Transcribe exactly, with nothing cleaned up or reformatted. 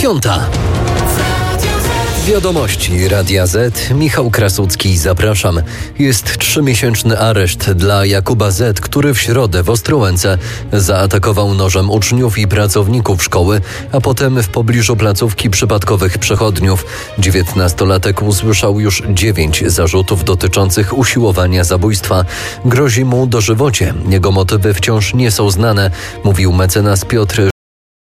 Piąta. Wiadomości Radia Z. Michał Krasucki, zapraszam. Jest trzymiesięczny areszt dla Jakuba Z., który w środę w Ostrołęce zaatakował nożem uczniów i pracowników szkoły, a potem w pobliżu placówki przypadkowych przechodniów. Dziewiętnastolatek usłyszał już dziewięć zarzutów dotyczących usiłowania zabójstwa. Grozi mu dożywocie. Jego motywy wciąż nie są znane, mówił mecenas Piotr